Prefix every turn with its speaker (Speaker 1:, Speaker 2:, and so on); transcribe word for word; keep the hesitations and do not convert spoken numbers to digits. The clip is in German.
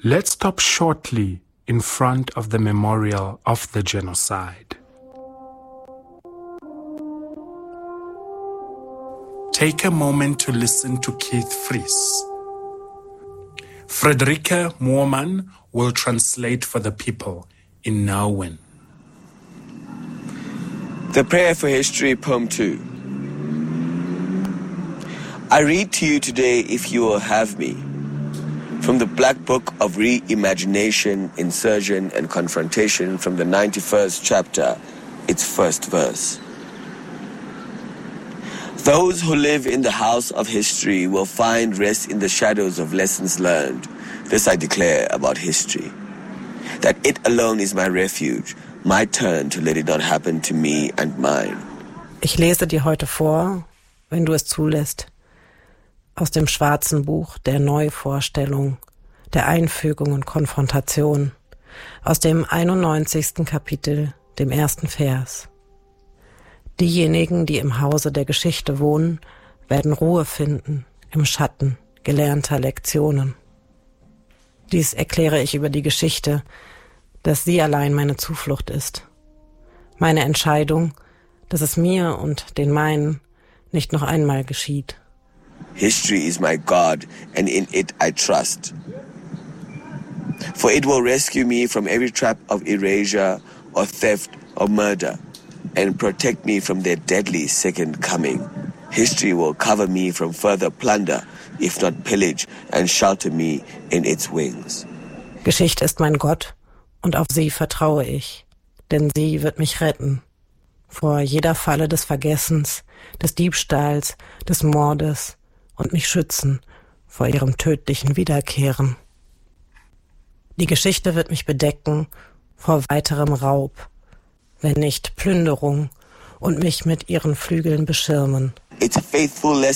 Speaker 1: Let's stop shortly in front of the memorial of the genocide. Take a moment to listen to Keith Fries. Friederike Moorman will translate for the people in Nauen.
Speaker 2: The Prayer for History, Poem two. I read to you today, if you will have me, from the Black Book of Reimagination, Insurgence and Confrontation, from the ninety-first chapter, its first verse. Those who live in the house of history will find rest in the shadows of lessons learned. This I declare about history, that it alone is my refuge, my turn to let it not happen to me and mine.
Speaker 3: Ich lese dir heute vor, wenn du es zulässt, aus dem schwarzen Buch der Neuvorstellung, der Einfügung und Konfrontation, aus dem einundneunzigsten Kapitel, dem ersten Vers. Diejenigen, die im Hause der Geschichte wohnen, werden Ruhe finden im Schatten gelernter Lektionen. Dies erkläre ich über die Geschichte, dass sie allein meine Zuflucht ist. Meine Entscheidung, dass es mir und den meinen nicht noch einmal geschieht.
Speaker 2: History is my God, and in it I trust. For it will rescue me from every trap of erasure or theft or murder, and protect me from their deadly second coming. History will cover me from further plunder, if not pillage, and shelter me in its wings.
Speaker 3: Geschichte ist mein Gott, und auf sie vertraue ich, denn sie wird mich retten. Vor jeder Falle des Vergessens, des Diebstahls, des Mordes und mich schützen vor ihrem tödlichen Wiederkehren. Die Geschichte wird mich bedecken vor weiterem Raub, wenn nicht Plünderung, und mich mit ihren Flügeln beschirmen.
Speaker 2: It's a faithful lesson.